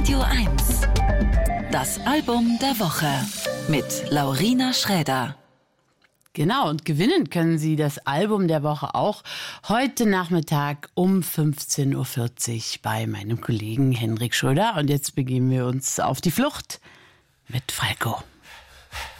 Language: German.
Radio 1. Das Album der Woche mit Laurina Schräder. Genau, und gewinnen können Sie das Album der Woche auch heute Nachmittag um 15.40 Uhr bei meinem Kollegen Henrik Schröder. Und jetzt begeben wir uns auf die Flucht mit Falco.